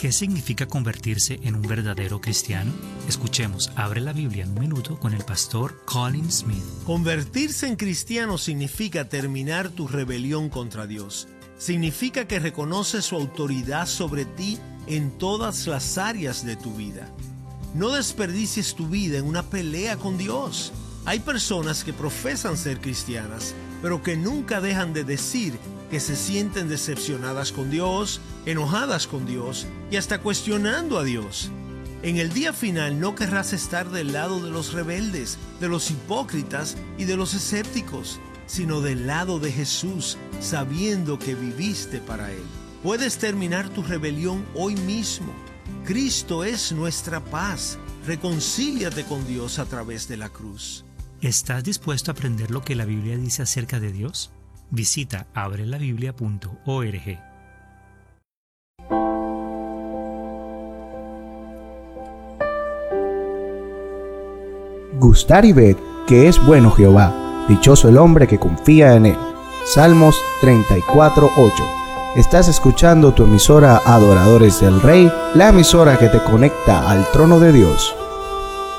¿Qué significa convertirse en un verdadero cristiano? Escuchemos Abre la Biblia en un minuto con el pastor Colin Smith. Convertirse en cristiano significa terminar tu rebelión contra Dios. Significa que reconoces su autoridad sobre ti en todas las áreas de tu vida. No desperdicies tu vida en una pelea con Dios. Hay personas que profesan ser cristianas, pero que nunca dejan de decir que se sienten decepcionadas con Dios, enojadas con Dios y hasta cuestionando a Dios. En el día final no querrás estar del lado de los rebeldes, de los hipócritas y de los escépticos, sino del lado de Jesús, sabiendo que viviste para Él. Puedes terminar tu rebelión hoy mismo. Cristo es nuestra paz. Reconcíliate con Dios a través de la cruz. ¿Estás dispuesto a aprender lo que la Biblia dice acerca de Dios? Visita abrelabiblia.org. Gustar y ver que es bueno Jehová, dichoso el hombre que confía en él. Salmos 34:8. Estás escuchando tu emisora Adoradores del Rey, la emisora que te conecta al trono de Dios.